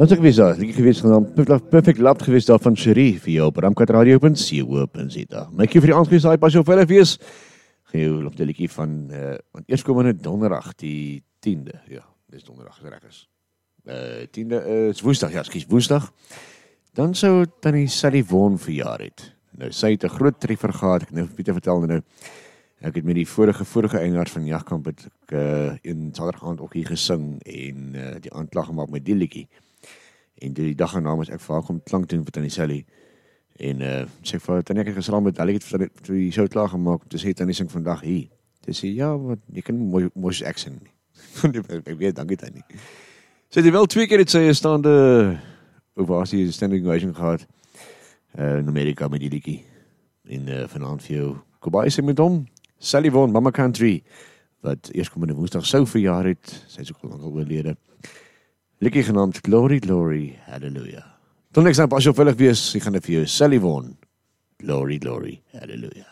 Wat is ek gewees daar? Liedjie gewees genaamd Perfect Love gewees daar van Cherie vir jou op ramkatradio.co.za. My vir die aand gewees daai pas jou veilig wees. Gaan jou op die liedjie van want eers komende donderdag die 10de. Ja, dis donderdag as reg is. 10de is Woensdag, ja, ekskuus, Woensdag. Dan sou tannie Sally Vaughan verjaar het. Nou sy het 'n groot treffer gehad. Ek nou Pieter vertel nou. Ek het met die vorige eienaars van Jagkamp het ek in Saterdag aand ook hier gesing en die aanklag gemaak met die liedjie. En die dag erna moes ek vir haar kom klank doen vir tannie Sally. En sê ek vir tannie ek het geslaan met hulle het vir die show klaar gemaak om te sê tannie sing vandag hier. Sy sê ja, wat jy kan mooi accent nie. Ek weet dankie tannie. Sy het wel 2 keer het sy 'n staande ovasie, 'n standing ovation gehad in Amerika met die liedjie. En vanaand vir jou Kobai sê met hom Sally Vaughan, Mama Country, wat eers komende Woensdag sou verjaar het. Sy is ook al lang oorlede. Liedjie genaamd Glory, Glory, Hallelujah. Tot niks dan pas jou veilig wees, ek gaan vir jou Sally Vaughan, Glory, Glory, Hallelujah.